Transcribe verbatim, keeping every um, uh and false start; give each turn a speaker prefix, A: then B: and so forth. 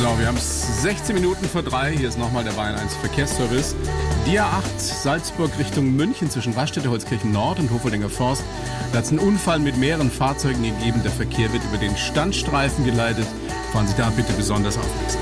A: Genau, wir haben es sechzehn Minuten vor drei. Hier ist nochmal der Bayern eins Verkehrsservice. Die A acht Salzburg Richtung München zwischen Raststätte Holzkirchen Nord und Hofoldinger Forst. Da hat es einen Unfall mit mehreren Fahrzeugen gegeben. Der Verkehr wird über den Standstreifen geleitet. Fahren Sie da bitte besonders aufmerksam.